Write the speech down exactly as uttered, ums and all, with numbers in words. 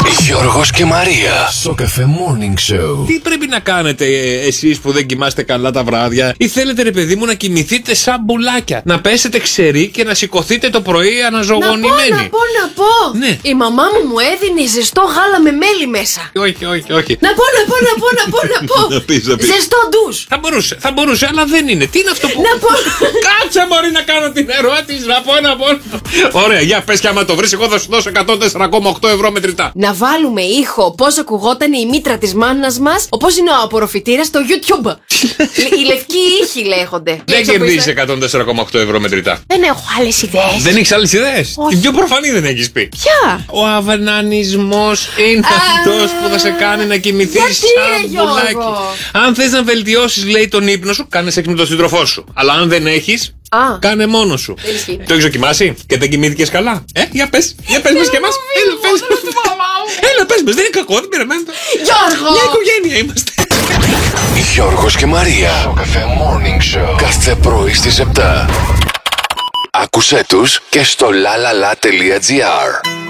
Γιώργος και Μαρία. Σοκαφέ Morning Show. Τι πρέπει να κάνετε εσείς που δεν κοιμάστε καλά τα βράδια, ή θέλετε, ρε παιδί μου, να κοιμηθείτε σαν μπουλάκια? Να πέσετε ξεροί και να σηκωθείτε το πρωί αναζωογονημένοι. Να πω, να πω, να πω. Ναι. Η μαμά μου μου έδινε ζεστό γάλα με μέλι μέσα. Όχι, όχι, όχι. Να πω, να πω, να πω, να πω, να πω. Να πεις, να πεις. Ζεστό ντους. Θα μπορούσε, θα μπορούσε, αλλά δεν είναι. Τι είναι αυτό που. Να πω. Κάτσε, μπορεί να κάνω την ερώτηση. Να πω, να πω. Ωραία, για πες, και άμα το βρεις, εγώ θα σου δώσω εκατόν τέσσερα κόμμα οκτώ ευρώ μετρητά. Να βάλουμε ήχο πώς ακουγόταν η μήτρα της μάνας μας, όπως είναι ο απορροφητήρας στο YouTube. Οι λευκοί ήχοι λέγονται. Δεν κερδίζεις εκατόν τέσσερα κόμμα οκτώ ευρώ μετρητά. Δεν έχω άλλες ιδέες. Δεν έχεις άλλες ιδέες? Την πιο προφανή δεν έχεις πει. Ποια? Ο αβανανισμός είναι αυτός που θα σε κάνει να κοιμηθείς Γιατί, σαν ρε, Γιώργο? μπουλάκι. Αν θες να βελτιώσεις, λέει, τον ύπνο σου, κάνε έξυπνο τον σύντροφό σου. Αλλά αν δεν έχεις, Α. κάνε μόνος σου. Δεν ισχύει. Το έχεις δοκιμάσει και δεν κοιμήθηκες καλά? Ε, για πες, για πες μας και εμάς. Έλα, πες μας. Έλα, πες μας, δεν είναι κακό, δεν πειράζει. Γιώργο! Μια οικογένεια είμαστε. Γιώργος και Μαρία. Σοκαφέ Morning Show. Κάθε πρωί στις επτά. Άκουσέ τους και στο lalala.gr.